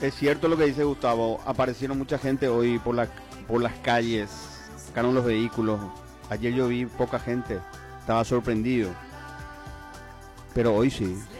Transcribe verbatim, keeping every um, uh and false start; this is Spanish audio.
Es cierto lo que dice Gustavo, aparecieron mucha gente hoy por, la, por las calles, sacaron los vehículos. Ayer yo vi poca gente, estaba sorprendido. Pero hoy sí,